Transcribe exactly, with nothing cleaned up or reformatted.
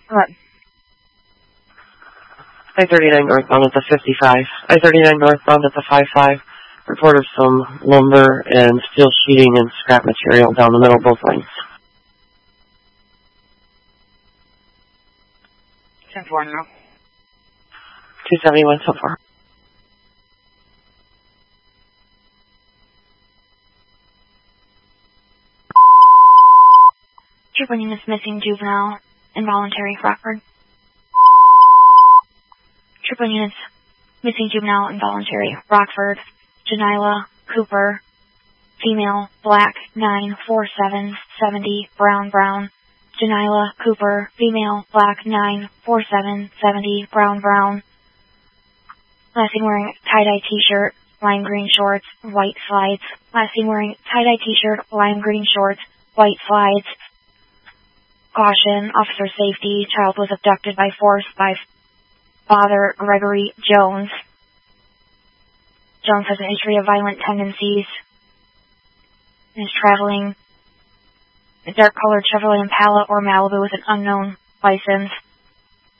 What? I thirty-nine northbound at the fifty-five. I thirty-nine northbound at the five five. Report of some lumber and steel sheeting and scrap material down the middle of both lanes. ten four now. two seventy-one so far. Trooper units missing juvenile, involuntary Rockford. Trooper units missing juvenile, involuntary Rockford. Janila Cooper, female, black, nine four seven seventy, brown, brown. Janila Cooper, female, black, nine four seven seventy, brown, brown. Last seen wearing tie-dye t-shirt, lime green shorts, white slides. Last seen wearing tie-dye t-shirt, lime green shorts, white slides. Caution, officer safety, child was abducted by force by Father Gregory Jones. Jones has an history of violent tendencies and is traveling a dark-colored Chevrolet Impala or Malibu with an unknown license.